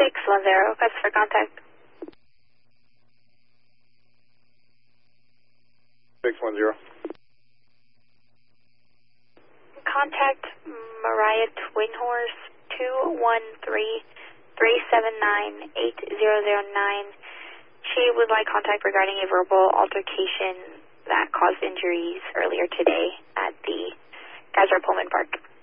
610, request for contact. 610. Contact Mariah Twin Horse 213-379-8009. She would like contact regarding a verbal altercation that caused injuries earlier today at the Kaiser Pullman Park.